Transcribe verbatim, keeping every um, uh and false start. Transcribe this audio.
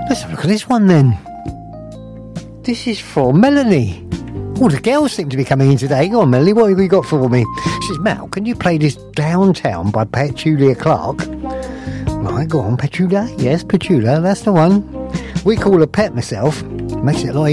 Let's have a look at this one then. This is for Melanie. All the girls seem to be coming in today. Go on, Melanie, what have you got for me? She says, Mal, can you play this Downtown by Petula Clark? Right, go on, Petula. Yes, Petula, that's the one. We call her Pet myself. Makes it a lot